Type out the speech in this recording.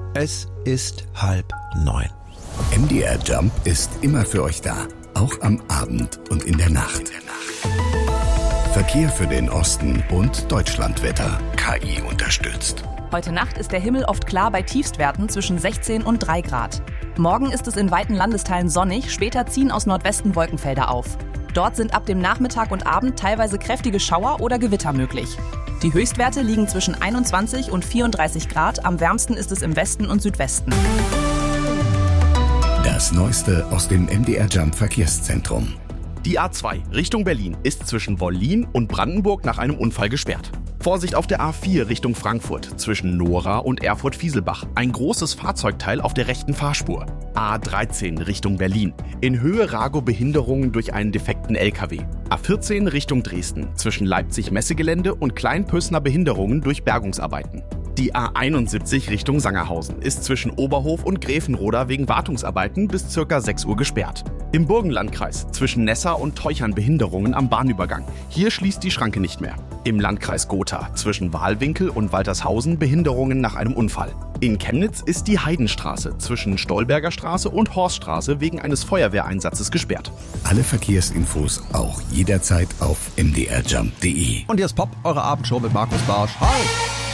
Es ist 8:30. MDR Jump ist immer für euch da, auch am Abend und in der Nacht. Verkehr für den Osten und Deutschlandwetter. KI unterstützt. Heute Nacht ist der Himmel oft klar bei Tiefstwerten zwischen 16 und 3 Grad. Morgen ist es in weiten Landesteilen sonnig, später ziehen aus Nordwesten Wolkenfelder auf. Dort sind ab dem Nachmittag und Abend teilweise kräftige Schauer oder Gewitter möglich. Die Höchstwerte liegen zwischen 21 und 34 Grad, am wärmsten ist es im Westen und Südwesten. Das Neueste aus dem MDR Jump Verkehrszentrum. Die A2 Richtung Berlin ist zwischen Wollin und Brandenburg nach einem Unfall gesperrt. Vorsicht auf der A4 Richtung Frankfurt zwischen Nora und Erfurt-Fieselbach. Ein großes Fahrzeugteil auf der rechten Fahrspur. A13 Richtung Berlin. In Höhe Rago Behinderungen durch einen defekten LKW. A14 Richtung Dresden zwischen Leipzig-Messegelände und Kleinpößner Behinderungen durch Bergungsarbeiten. Die A71 Richtung Sangerhausen ist zwischen Oberhof und Gräfenroda wegen Wartungsarbeiten bis ca. 6 Uhr gesperrt. Im Burgenlandkreis zwischen Nessa und Teuchern Behinderungen am Bahnübergang. Hier schließt die Schranke nicht mehr. Im Landkreis Gotha zwischen Wahlwinkel und Waltershausen Behinderungen nach einem Unfall. In Chemnitz ist die Heidenstraße zwischen Stolberger Straße und Horststraße wegen eines Feuerwehreinsatzes gesperrt. Alle Verkehrsinfos auch jederzeit auf mdrjump.de. Und jetzt Pop, eure Abendshow mit Markus Barsch. Hi!